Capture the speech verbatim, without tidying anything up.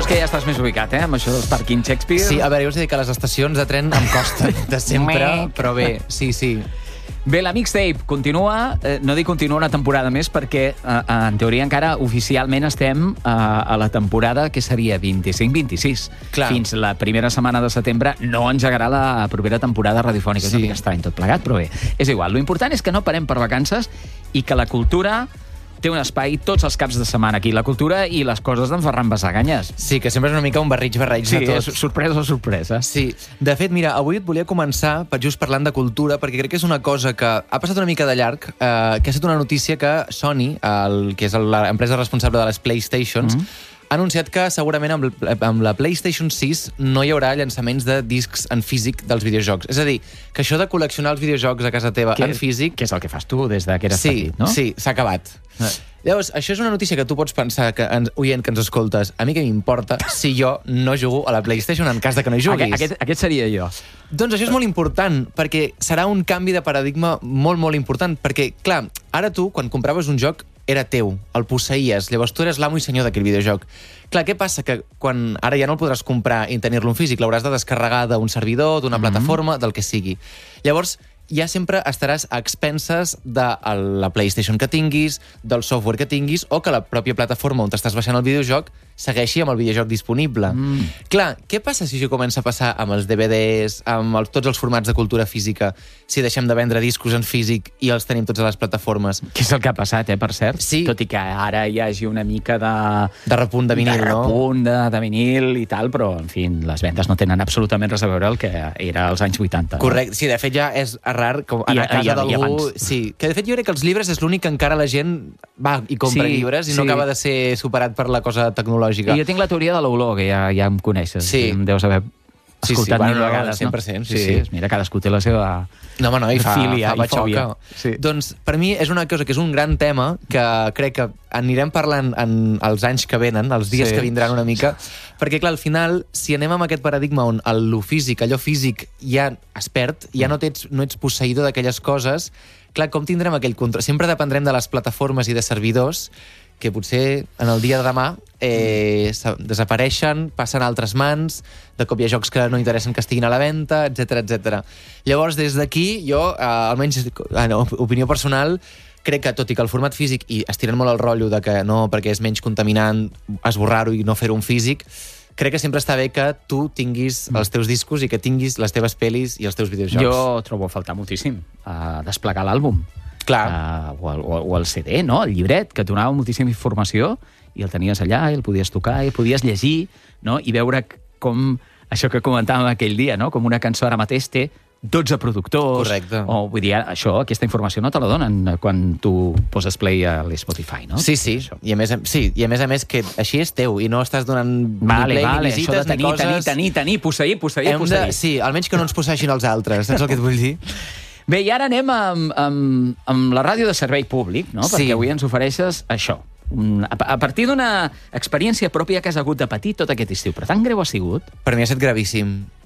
és que ja estàs més ubicat, eh? Amb això dels Parking Shakespeare. Sí, a veure, jo us he dit que les estacions de tren em costen de sempre, però bé, sí, sí. Bé, la Mixtape continua, eh, no dic continua una temporada més perquè eh, en teoria encara oficialment estem eh, a la temporada que seria vint-i-cinc vint-i-sis. Clar. Fins la primera setmana de setembre no engegarà la propera temporada radiofònica. Sí. És una mica estrany tot plegat, però bé, és igual. Lo important és que no parem per vacances i que la cultura té un espai tots els caps de setmana aquí. La cultura i les coses d'en Ferran Basaganyes. Sí, que sempre és una mica un barrig-barreig sí, de tot. Sí, sorpresa o sorpresa. Sí. De fet, mira, avui et volia començar per just parlant de cultura, perquè crec que és una cosa que ha passat una mica de llarg, eh, que ha estat una notícia que Sony, el, que és l'empresa responsable de les PlayStations, mm-hmm, ha anunciat que segurament amb, amb la PlayStation sis no hi haurà llançaments de discs en físic dels videojocs. És a dir, que això de col·leccionar els videojocs a casa teva que, en físic... Que és el que fas tu des que eres sí, petit, no? Sí, s'ha acabat. Ah. Llavors, això és una notícia que tu pots pensar, que ens, oient que ens escoltes, a mi què m'importa si jo no jugo a la PlayStation en cas de que no hi juguis? Aquest, aquest seria jo. Doncs això és molt important, perquè serà un canvi de paradigma molt, molt important, perquè, clar, ara tu, quan compraves un joc, era teu, el posseïes, llavors tu eres l'amo i senyor d'aquell videojoc. Clar, què passa? Que quan ara ja no el podràs comprar i tenir-lo en físic, l'hauràs de descarregar d'un servidor, d'una mm-hmm, plataforma, del que sigui. Llavors, ja sempre estaràs a expenses de la PlayStation que tinguis, del software que tinguis, o que la pròpia plataforma on t'estàs baixant el videojoc segueixi amb el videojoc disponible. Mm. Clar, què passa si això comença a passar amb els D V Ds, amb el, tots els formats de cultura física, si deixem de vendre discos en físic i els tenim tots a les plataformes? Que és el que ha passat, eh, per cert? Sí. Tot i que ara hi hagi una mica de... De repunt de vinil, de no? De repunt de, de vinil i tal, però, en fi, les vendes no tenen absolutament res a veure el que era als anys vuitanta. Correcte, no? Sí, de fet ja és rar com anar a casa d'algú... Sí, que de fet jo crec que els llibres és l'únic que encara la gent va i compra sí, llibres i sí, no acaba de ser superat per la cosa tecnològica. I jo tinc la teoria de l'olor, que ja, ja em coneixes. Sí. Em deus haver escoltat sí, sí, bueno, mil vegades, cent per cent, no? Sí, sí, sí. Mira, cadascú té la seva no, home, no, i fa, filia fa i fòbia. Sí. Doncs per mi és una cosa que és un gran tema que crec que anirem parlant en els anys que venen, els dies sí, que vindran una mica, perquè clar, al final, si anem amb aquest paradigma on el físic, allò físic ja es perd, ja no, ets, no ets posseïdor d'aquelles coses, clar, com tindrem aquell control? Sempre dependrem de les plataformes i de servidors que potser en el dia de demà eh, desapareixen, passen a altres mans, de cop hi ha jocs que no interessen que estiguin a la venda, etcètera, etcètera. Llavors, des d'aquí, jo, eh, almenys, eh, no, opinió personal, crec que, tot i que el format físic, i estirant molt el rotllo de que no, perquè és menys contaminant esborrar-ho i no fer-ho en físic, crec que sempre està bé que tu tinguis els teus discos i que tinguis les teves pel·lis i els teus videojocs. Jo trobo a faltar moltíssim uh, desplegar l'àlbum. Clar. Uh, o, el, o el C D, no? El llibret, que et donava moltíssima informació i el tenies allà, i el podies tocar, i el podies llegir, no? I veure com, això que comentàvem aquell dia, no? Com una cançó ara mateix té dotze productors. Correcte. O, vull dir, això, aquesta informació no te la donen quan tu poses play a l'Spotify, no? Sí, sí. I a més, sí. I a més a més que així és teu i no estàs donant vale, ni play, vale. ni visites, això de tenir, ni coses... tenir, tenir, tenir, posseir, posseir, Hem posseir. De, sí, almenys que no ens posseixin els altres, saps el que et vull dir? Bé, i ara anem amb, amb, amb la ràdio de servei públic, no? Sí. Perquè avui ens ofereixes això. Un, a, a partir d'una experiència pròpia que has hagut de patir tot aquest estiu. Però tan greu ha sigut? Per mi ha estat gravíssim.